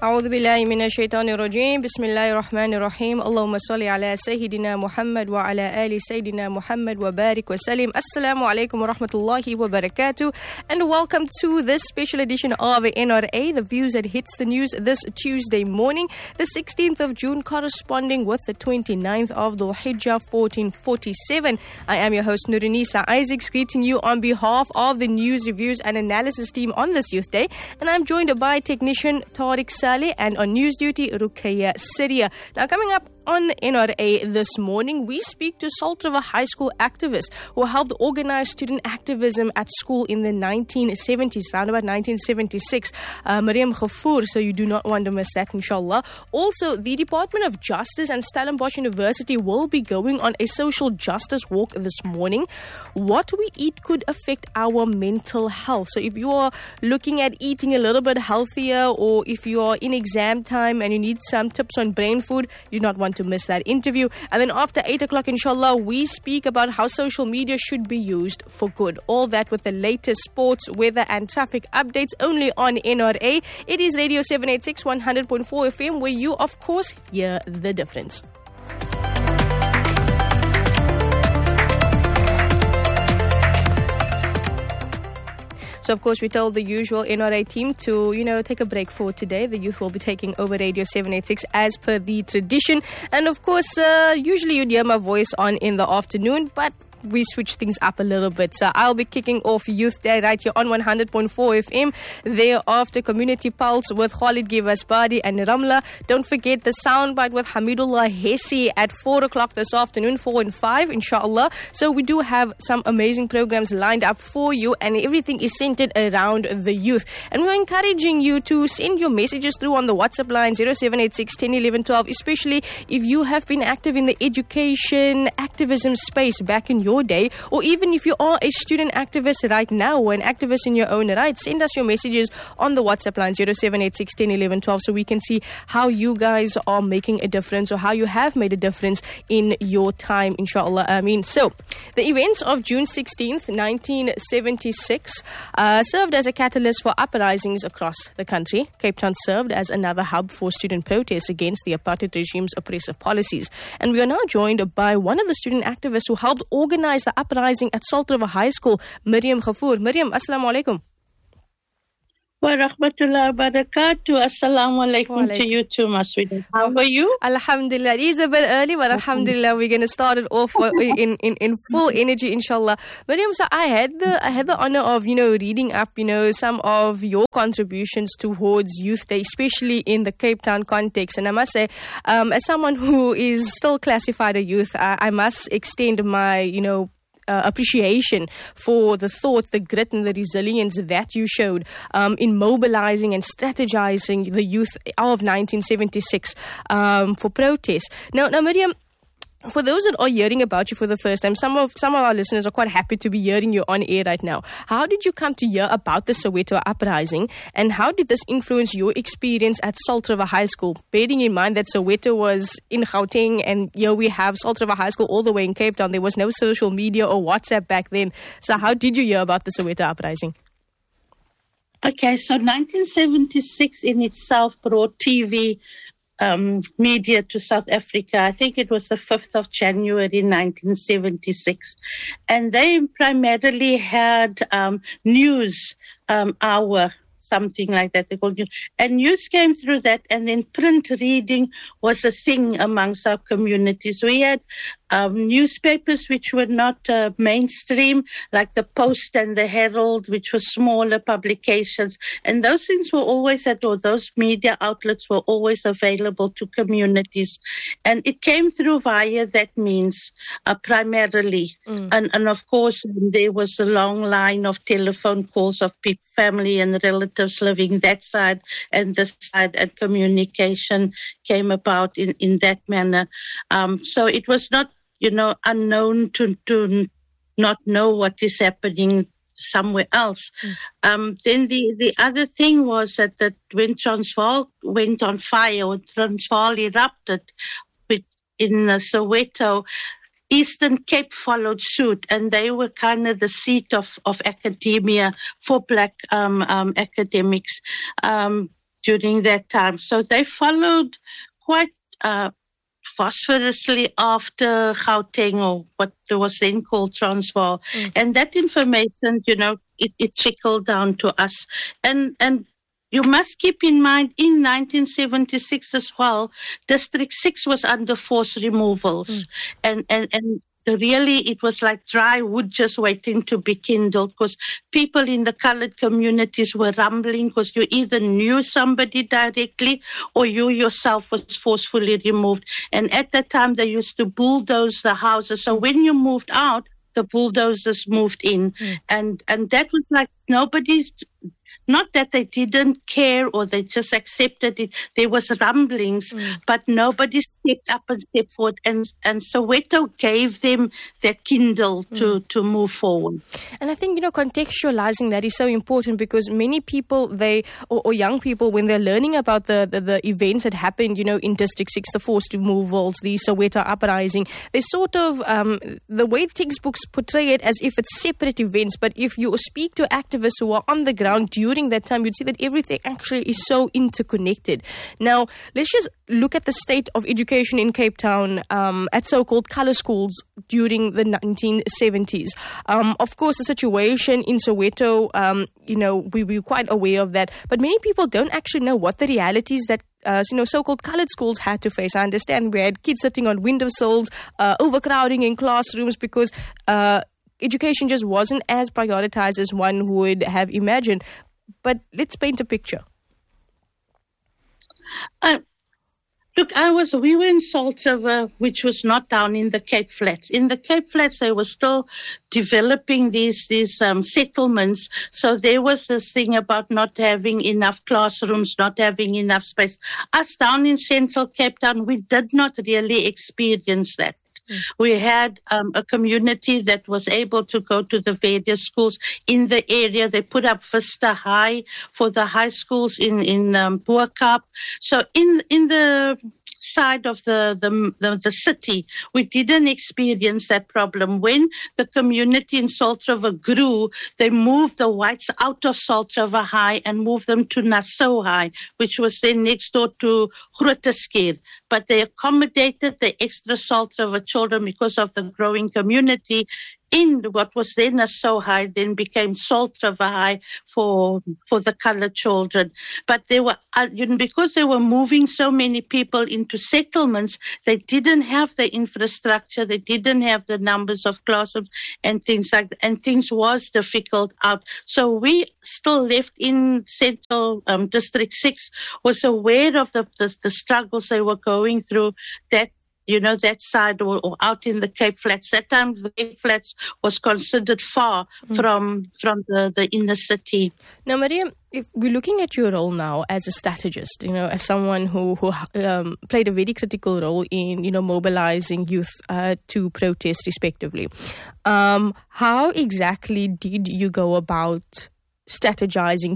أعوذ بالله من الشيطان الرجيم بسم الله الرحمن الرحيم اللهم صل على سيدنا محمد وعلى آل سيدنا محمد وبارك وسلم Assalamu alaikum wa rahmatullahi wa barakatuh and welcome to this special edition of NRA, the views that hits the news this Tuesday morning, the 16th of June, corresponding with the 29th of Dhul Hijjah 1447. I am your host Nurunisa Isaacs, greeting you on behalf of the news, reviews and analysis team on this Youth Day, and I'm joined by technician Tariq Saleh and on news duty Ruqayya Syria. Now coming up on NRA this morning, we speak to Salt River High School activists who helped organize student activism at school in the 1970s, around about 1976. Mariam Ghafoor, so you do not want to miss that, inshallah. Also, the Department of Justice and Stellenbosch University will be going on a social justice walk this morning. What we eat could affect our mental health. So if you are looking at eating a little bit healthier, or if you are in exam time and you need some tips on brain food, you do not want to miss that interview. And then after 8 o'clock, inshallah, we speak about how social media should be used for good. All that with the latest sports, weather and traffic updates only on NRA. It is Radio 786 100.4 FM, where you, of course, hear the difference. So, of course, we told the usual NRA team to, take a break for today. The youth will be taking over Radio 786 as per the tradition. And, of course, usually you'd hear my voice on in the afternoon, but we switch things up a little bit. So I'll be kicking off Youth Day right here on 100.4 FM. Thereafter, Community Pulse with Khalid Givasbadi and Ramla. Don't forget the soundbite with Hamidullah Hesi at 4 o'clock this afternoon, 4 and 5, inshallah. So we do have some amazing programs lined up for you, and everything is centered around the youth. And we're encouraging you to send your messages through on the WhatsApp line 0786 10 11 12, especially if you have been active in the education activism space back in your day, or even if you are a student activist right now or an activist in your own right, send us your messages on the WhatsApp line 0786 10 11 12 so we can see how you guys are making a difference or how you have made a difference in your time, inshallah. So, the events of June 16th, 1976 served as a catalyst for uprisings across the country. Cape Town served as another hub for student protests against the apartheid regime's oppressive policies. And we are now joined by one of the student activists who helped organize the uprising at Salt River High School, Mariam Ghafoor. Mariam, assalamu alaikum. Wa rahmatullahi wa barakatuh. Assalamu alaikum to you too, my sweetheart. How are you? Alhamdulillah. It is a bit early, but alhamdulillah, we're going to start it off in full energy, inshallah. Mariam, so I had the honor of, reading up, some of your contributions towards Youth Day, especially in the Cape Town context. And I must say, as someone who is still classified a youth, I must extend my, appreciation for the thought, the grit and the resilience that you showed in mobilizing and strategizing the youth of 1976 for protest. Now, Mariam, for those that are hearing about you for the first time, some of our listeners are quite happy to be hearing you on air right now. How did you come to hear about the Soweto uprising, and how did this influence your experience at Salt River High School? Bearing in mind that Soweto was in Gauteng, and here we have Salt River High School all the way in Cape Town. There was no social media or WhatsApp back then. So how did you hear about the Soweto uprising? Okay, so 1976 in itself brought TV media to South Africa. I think it was the 5th of January 1976. And they primarily had news hour, something like that they called it. And news came through that, and then print reading was a thing amongst our communities. We had newspapers which were not mainstream, like the Post and the Herald, which were smaller publications. And those things were always those media outlets were always available to communities. And it came through via that means, primarily. And of course, there was a long line of telephone calls of family and relatives living that side and this side, and communication came about in that manner. So it was not, unknown to not know what is happening somewhere else. Then the other thing was that when Transvaal went on fire, when Transvaal erupted in Soweto, Eastern Cape followed suit, and they were kind of the seat of academia for black academics. during that time. So they followed quite phosphorously after Gauteng, or what was then called Transvaal. And that information, it trickled down to us. And you must keep in mind, in 1976 as well, District 6 was under forced removals. And really, it was like dry wood just waiting to be kindled, because people in the colored communities were rumbling because you either knew somebody directly or you yourself was forcefully removed. And at that time, they used to bulldoze the houses. So when you moved out, the bulldozers moved in. And that was like nobody's... Not that they didn't care or they just accepted it. There was rumblings, but nobody stepped up and stepped forward. And Soweto gave them that kindle to move forward. And I think, contextualizing that is so important, because many people, or young people, when they're learning about the events that happened, in District 6, the forced removals, the Soweto uprising, they sort of, the way textbooks portray it as if it's separate events. But if you speak to activists who are on the ground during that time, you'd see that everything actually is so interconnected. Now, let's just look at the state of education in Cape Town at so-called colour schools during the 1970s. Of course, the situation in Soweto, we're quite aware of that, but many people don't actually know what the realities that so-called coloured schools had to face. I understand we had kids sitting on windowsills, overcrowding in classrooms because education just wasn't as prioritized as one would have imagined. But let's paint a picture. Look, we were in Salt River, which was not down in the Cape Flats. In the Cape Flats, they were still developing these settlements. So there was this thing about not having enough classrooms, not having enough space. Us down in Central Cape Town, we did not really experience that. We had a community that was able to go to the various schools in the area. They put up Vista High for the high schools in Bo-Kaap. So in the side of the city, we didn't experience that problem. When the community in Salt River grew, they moved the whites out of Salt River High and moved them to Nassau High, which was then next door to Grooteskier. But they accommodated the extra Salt River children because of the growing community in what was then Nassau High, then became Salt River High for the colored children. But they were, because they were moving so many people into settlements, they didn't have the infrastructure, they didn't have the numbers of classrooms and things like that, and things was difficult out. So we still left in Central District 6, was aware of the struggles they were going through, that that side or out in the Cape Flats. That time the Cape Flats was considered far from the inner city. Now, Mariam, if we're looking at your role now as a strategist, as someone who played a very critical role in, mobilizing youth to protest respectively, how exactly did you go about strategizing